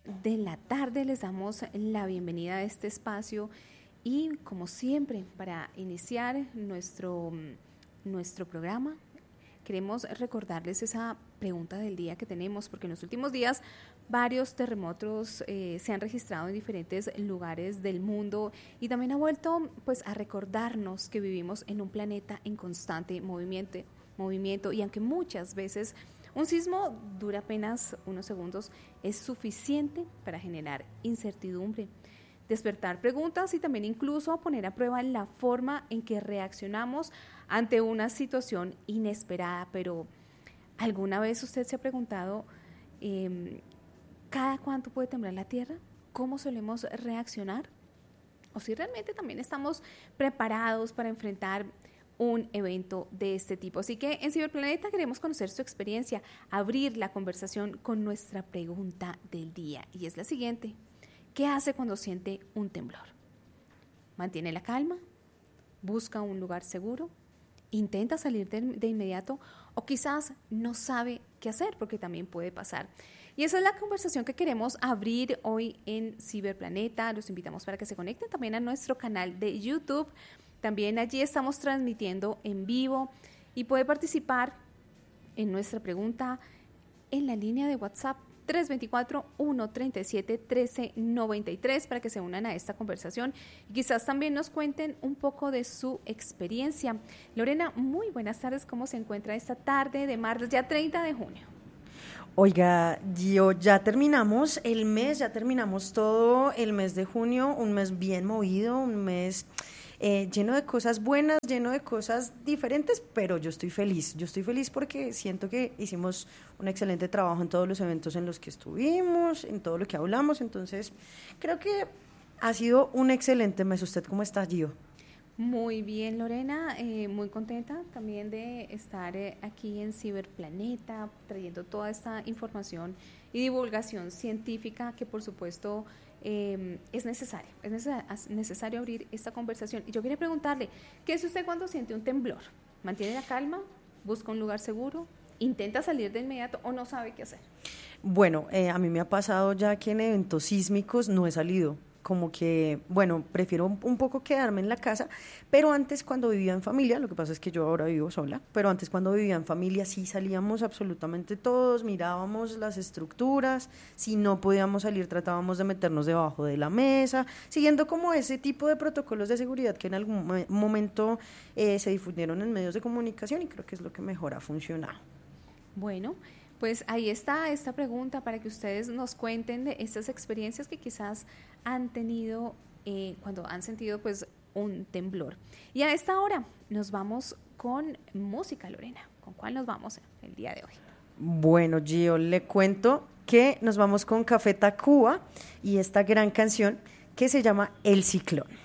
de la tarde. Les damos la bienvenida a este espacio y, como siempre, para iniciar nuestro programa, queremos recordarles esa pregunta del día que tenemos, porque en los últimos días varios terremotos se han registrado en diferentes lugares del mundo y también ha vuelto pues a recordarnos que vivimos en un planeta en constante movimiento, y aunque muchas veces un sismo dura apenas unos segundos, es suficiente para generar incertidumbre, despertar preguntas y también incluso poner a prueba la forma en que reaccionamos ante una situación inesperada. Pero ¿alguna vez usted se ha preguntado cada cuánto puede temblar la Tierra? ¿Cómo solemos reaccionar? O si realmente también estamos preparados para enfrentar un evento de este tipo. Así que en Ciberplaneta queremos conocer su experiencia, abrir la conversación con nuestra pregunta del día, y es la siguiente: ¿qué hace cuando siente un temblor? ¿Mantiene la calma? ¿Busca un lugar seguro? ¿Intenta salir de inmediato? ¿O quizás no sabe qué hacer? Porque también puede pasar. Y esa es la conversación que queremos abrir hoy en Ciberplaneta. Los invitamos para que se conecten también a nuestro canal de YouTube. También allí estamos transmitiendo en vivo y puede participar en nuestra pregunta en la línea de WhatsApp 324-137-1393 para que se unan a esta conversación y quizás también nos cuenten un poco de su experiencia. Lorena, muy buenas tardes. ¿Cómo se encuentra esta tarde de martes, ya 30 de junio? Oiga, ya terminamos el mes, ya terminamos todo el mes de junio, un mes bien movido, un mes lleno de cosas buenas, lleno de cosas diferentes, pero yo estoy feliz porque siento que hicimos un excelente trabajo en todos los eventos en los que estuvimos, en todo lo que hablamos, entonces creo que ha sido un excelente mes. ¿Usted cómo está, Gio? Muy bien, Lorena, muy contenta también de estar aquí en Ciberplaneta, trayendo toda esta información y divulgación científica que por supuesto es necesario abrir esta conversación. Y yo quería preguntarle, ¿qué hace usted cuando siente un temblor? ¿Mantiene la calma? ¿Busca un lugar seguro? ¿Intenta salir de inmediato o no sabe qué hacer? Bueno, a mí me ha pasado ya que en eventos sísmicos no he salido, como que, bueno, prefiero un poco quedarme en la casa, pero antes cuando vivía en familia, lo que pasa es que yo ahora vivo sola, pero antes cuando vivía en familia sí salíamos absolutamente todos, mirábamos las estructuras, si no podíamos salir tratábamos de meternos debajo de la mesa, siguiendo como ese tipo de protocolos de seguridad que en algún momento se difundieron en medios de comunicación y creo que es lo que mejor ha funcionado. Bueno, pues ahí está esta pregunta para que ustedes nos cuenten de estas experiencias que quizás han tenido cuando han sentido pues un temblor. Y a esta hora nos vamos con música, Lorena. ¿Con cuál nos vamos el día de hoy? Bueno, Gio, le cuento que nos vamos con Café Tacuba y esta gran canción que se llama El Ciclón.